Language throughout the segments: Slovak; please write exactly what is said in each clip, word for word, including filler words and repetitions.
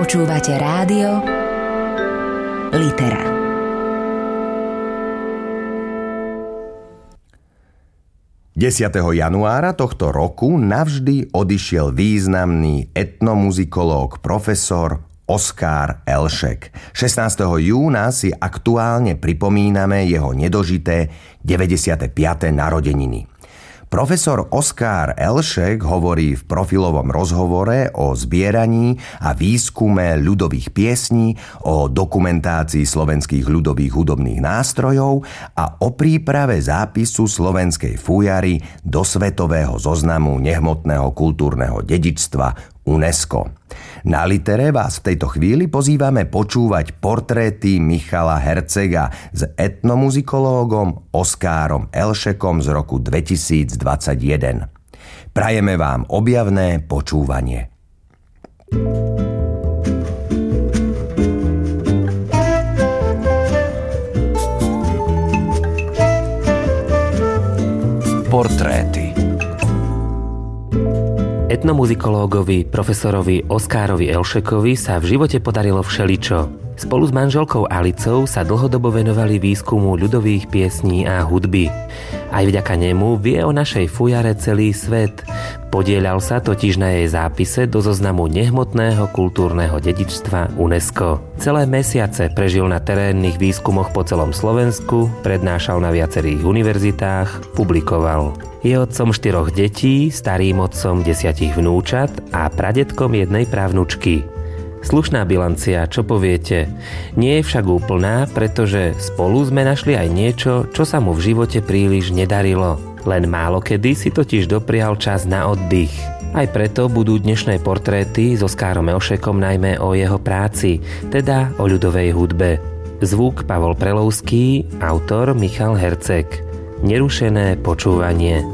Počúvate rádio Litera. desiateho januára tohto roku navždy odišiel významný etnomuzikológ profesor Oskar Elšek. šestnásteho júna si aktuálne pripomíname jeho nedožité deväťdesiate piate narodeniny. Profesor Oskar Elšek hovorí v profilovom rozhovore o zbieraní a výskume ľudových piesní, o dokumentácii slovenských ľudových hudobných nástrojov a o príprave zápisu slovenskej fujary do svetového zoznamu nehmotného kultúrneho dedičstva UNESCO. Na Litere vás v tejto chvíli pozývame počúvať portréty Michala Hercega s etnomuzikológom Oskárom Elšekom z roku dvetisícdvadsaťjeden. Prajeme vám objavné počúvanie. Portréty. Etnomuzikológovi profesorovi Oskárovi Elšekovi sa v živote podarilo všeličo. Spolu s manželkou Alicou sa dlhodobo venovali výskumu ľudových piesní a hudby. Aj vďaka nemu vie o našej fujare celý svet. Podieľal sa totiž na jej zápise do zoznamu nehmotného kultúrneho dedičstva UNESCO. Celé mesiace prežil na terénnych výskumoch po celom Slovensku, prednášal na viacerých univerzitách, publikoval. Je otcom štyroch detí, starým otcom desiatich vnúčat a pradedkom jednej právnučky. Slušná bilancia, čo poviete? Nie je však úplná, pretože spolu sme našli aj niečo, čo sa mu v živote príliš nedarilo. Len málokedy si totiž doprial čas na oddych. Aj preto budú dnešné portréty s Oskárom Elšekom najmä o jeho práci, teda o ľudovej hudbe. Zvuk Pavol Prelovský, autor Michal Herceg. Nerušené počúvanie.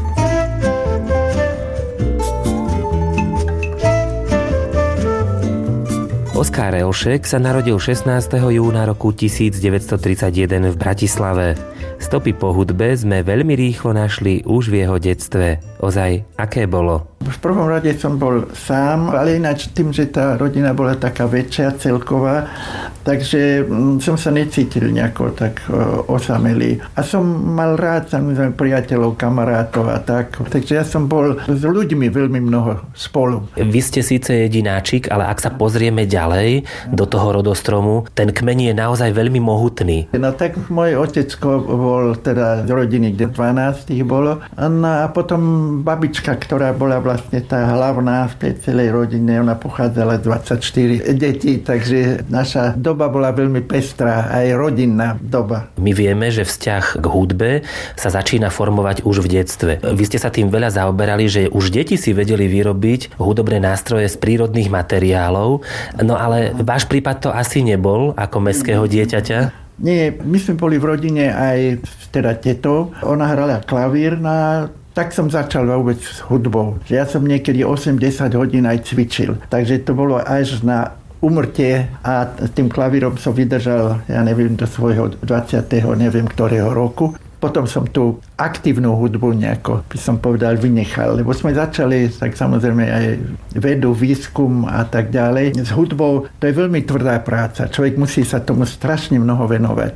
Oskar Elšek sa narodil šestnásteho júna roku tisícdeväťstotridsaťjeden v Bratislave. Stopy po hudbe sme veľmi rýchlo našli už v jeho detstve. Ozaj, aké bolo? V prvom rade som bol sám, ale ináč tým, že tá rodina bola taká väčšia, celková, takže som sa necítil nejako tak osamelý. A som mal rád samozrejme priateľov, kamarátov a tak. Takže ja som bol s ľuďmi veľmi mnoho spolu. Vy ste síce jedináčik, ale ak sa pozrieme ďalej do toho rodostromu, ten kmeň je naozaj veľmi mohutný. No tak môj otecko bol teda z rodiny, kde dvanásť ich bolo. No a potom babička, ktorá bola vlastne tá hlavná v tej celej rodine, ona pochádzala z dvadsaťštyri detí, takže naša doba bola veľmi pestrá, aj rodinná doba. My vieme, že vzťah k hudbe sa začína formovať už v detstve. Vy ste sa tým veľa zaoberali, že už deti si vedeli vyrobiť hudobné nástroje z prírodných materiálov, no ale váš prípad to asi nebol ako mestského dieťaťa? Nie, my sme boli v rodine aj teda tetou. Ona hrala klavír, na tak som začal vôbec s hudbou. Ja som niekedy osem desať hodín aj cvičil. Takže to bolo až na umrtie a tým klavírom som vydržal, ja neviem, do svojho dvadsiateho neviem ktorého roku. Potom som tú aktívnu hudbu nejako, by som povedal, vynechal. Lebo sme začali, tak samozrejme aj vedu, výskum a tak ďalej. S hudbou to je veľmi tvrdá práca. Človek musí sa tomu strašne mnoho venovať.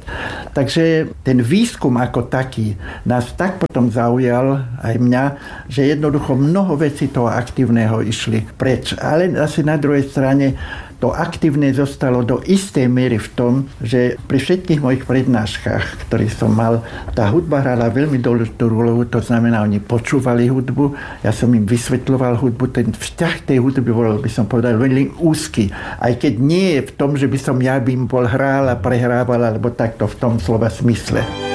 Takže ten výskum ako taký nás tak potom zaujal, aj mňa, že jednoducho mnoho vecí toho aktívneho išli preč. Ale asi na druhej strane to aktívne zostalo do istej miery v tom, že pri všetkých mojich prednáškach, ktoré som mal, tá hudba hrala veľmi dôležitú úlohu, to znamená, oni počúvali hudbu, ja som im vysvetľoval hudbu, ten vzťah tej hudby bol, by som povedal, veľmi úzky. Aj keď nie je v tom, že by som ja by im bol hral a prehrával, alebo takto v tom slova smysle.